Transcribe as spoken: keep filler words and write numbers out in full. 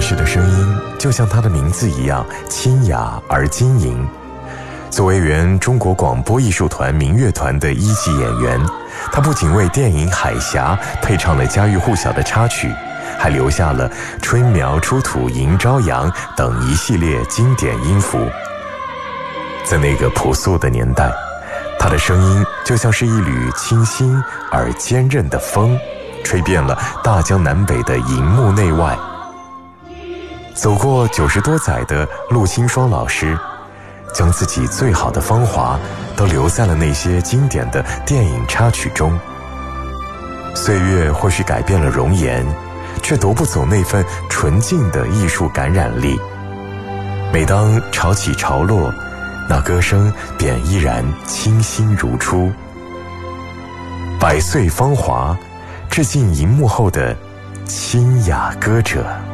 曲的声音就像它的名字一样清雅而晶莹。作为原中国广播艺术团民乐团的一级演员，他不仅为电影《海峡》配唱了家喻户晓的插曲，还留下了春苗出土迎朝阳等一系列经典音符。在那个朴素的年代，他的声音就像是一缕清新而坚韧的风，吹遍了大江南北的银幕内外。走过九十多载的陆清霜老师，将自己最好的芳华都留在了那些经典的电影插曲中。岁月或许改变了容颜，却夺不走那份纯净的艺术感染力。每当潮起潮落，那歌声便依然清新如初。百岁芳华，致敬荧幕后的清雅歌者。